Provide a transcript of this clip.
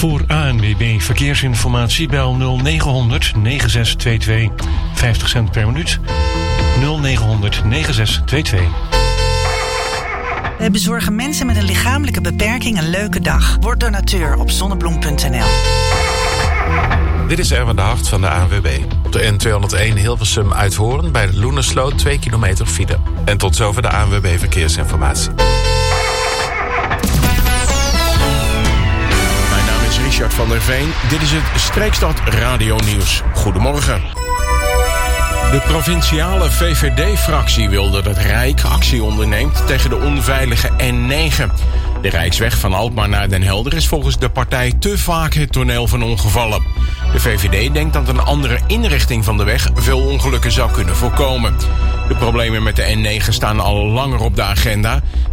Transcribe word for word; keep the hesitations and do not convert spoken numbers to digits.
Voor A N W B Verkeersinformatie bel nul negen negen zes twee twee, vijftig cent per minuut. nul negen negen zes twee twee. We bezorgen mensen met een lichamelijke beperking een leuke dag. Word donateur op zonnebloem punt n l. Dit is Erwin de Hart van de A N W B. Op de N tweehonderdéén Hilversum Uithoorn bij de Loenersloot twee kilometer file. En tot zover de A N W B Verkeersinformatie. Mijn naam is Richard van der Veen. Dit is het Streekstad Radio Nieuws. Goedemorgen. De provinciale V V D-fractie wil dat het Rijk actie onderneemt tegen de onveilige N negen. De Rijksweg van Alkmaar naar Den Helder is volgens de partij te vaak het toneel van ongevallen. De V V D denkt dat een andere inrichting van de weg veel ongelukken zou kunnen voorkomen. De problemen met de N negen staan al langer op de agenda.